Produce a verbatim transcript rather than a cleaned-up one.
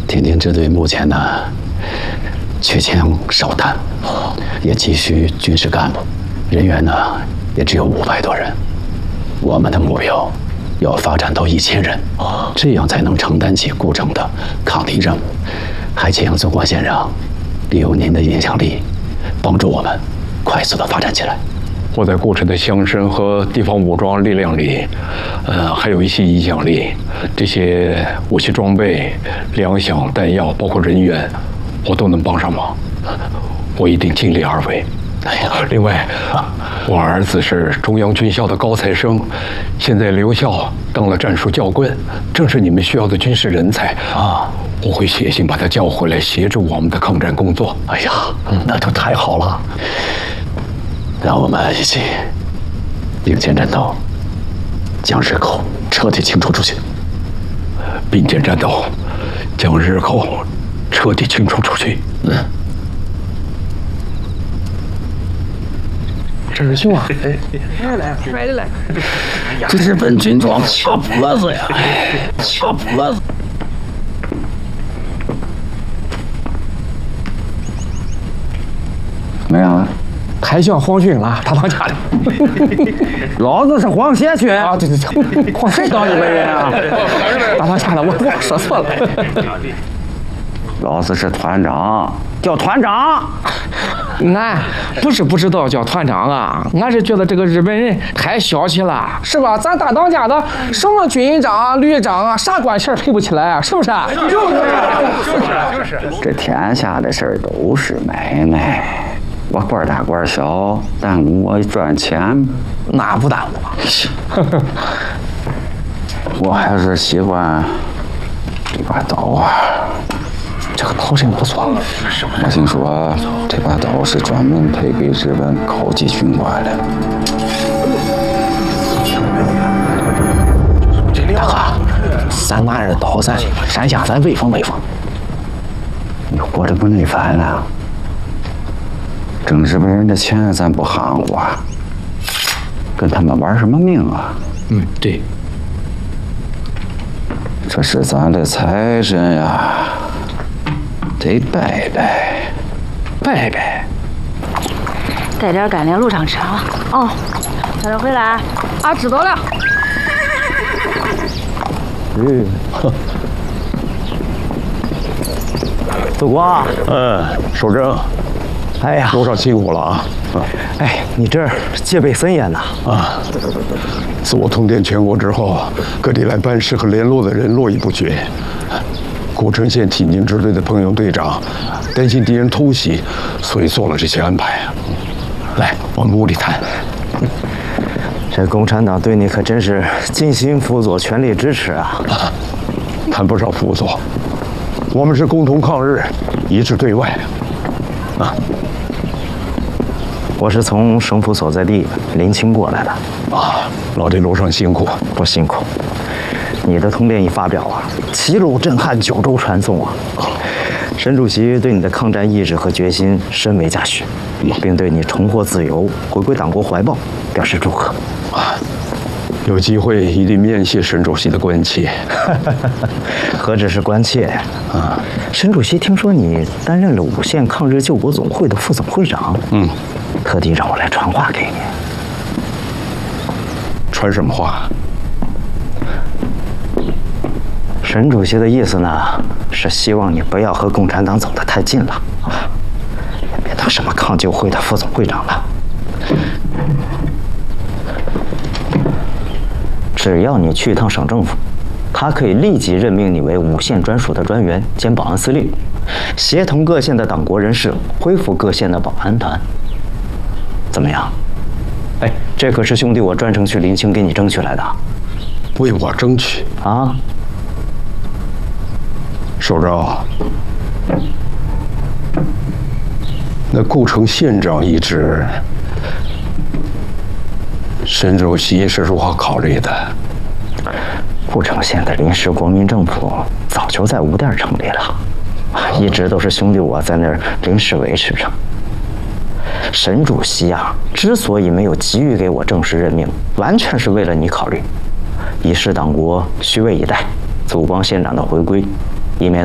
天津支队目前呢，缺枪少弹，也急需军事干部，人员呢也只有五百多人。我们的目标要发展到一千人，这样才能承担起顾城的抗敌任务。还请总管先生利用您的影响力，帮助我们快速的发展起来。 我在顾城的乡绅和地方武装力量里，呃，还有一些影响力。这些武器装备、粮饷、弹药，包括人员，我都能帮上忙。我一定尽力而为。哎呀，另外，我儿子是中央军校的高材生，现在留校当了战术教官，正是你们需要的军事人才啊！我会写信把他叫回来，协助我们的抗战工作。 哎呀，那就太好了！让我们一起并肩战斗，将日寇彻底清除出去。 并肩战斗，将日寇彻底清除出去。嗯。 这是兄啊！ 来来来来来， 这日本军装掐脖子呀！掐脖子。 没有啊。 太像皇军了，他当家的。 老子是皇协军啊！对对对，皇谁当你们人啊？他当家的，我我说错了。 老子是团长，叫团长。 俺不是不知道叫团长啊，俺是觉得这个日本人太小气了，是吧？咱大当家的什么军长啊、旅长啊，啥官衔配不起来啊，是不是？ 就是就是就是。 这天下的事儿都是买卖。我官大官小，耽误我赚钱， 那不耽误。 我还是喜欢这把刀啊， 这个刀真不错。 我听说这把刀是专门配给日本高级军官的。 大哥，咱拿着刀，咱山下咱威风威风。 你活得不耐烦了？挣日本人的钱咱不含糊啊，跟他们玩什么命啊？ 嗯，对。 这是咱的财神呀，得拜拜， 拜拜。 带点干粮路上吃啊！哦，早点回来啊！知道了。 嗯， 祖国，嗯，守正。 哎呀， 路上辛苦了啊！ 哎，你这戒备森严呐！ 啊，自我通电全国之后，各地来办事和联络的人络绎不绝。古城县挺进支队的彭勇队长担心敌人偷袭，所以做了这些安排。来，我们屋里谈。 这共产党对你可真是尽心辅佐，全力支持啊！ 啊，谈不上辅佐，我们是共同抗日，一致对外。啊。 我是从省府所在地临清过来的。 啊，老弟路上辛苦， 不辛苦。你的通电一发表啊，齐鲁震撼，九州传颂啊！沈主席对你的抗战意志和决心深为嘉许，并对你重获自由、回归党国怀抱表示祝贺。 啊，有机会一定面谢沈主席的关切。 何止是关切呀！啊，沈主席听说你担任了五县抗日救国总会的副总会长， 嗯， 特地让我来传话给你。 传什么话？ 沈主席的意思呢，是希望你不要和共产党走得太近了，啊，也别当什么抗救会的副总会长了。只要你去一趟省政府，他可以立即任命你为五县专属的专员兼保安司令，协同各县的党国人士恢复各县的保安团。怎么样？哎，这可是兄弟我专程去临清给你争取来的。 为我争取啊！ 首长，那顾城县长一职，沈主席是如何考虑的？ 顾城县的临时国民政府早就在吴店成立了，一直都是兄弟我在那儿临时维持着。沈主席啊，之所以没有急于给我正式任命，完全是为了你考虑，以示党国虚位以待，祖邦县长的回归，以免